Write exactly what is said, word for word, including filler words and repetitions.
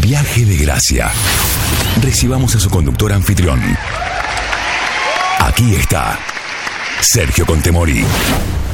Viaje de gracia. Recibamos a su conductor anfitrión. Aquí está Sergio Contemori.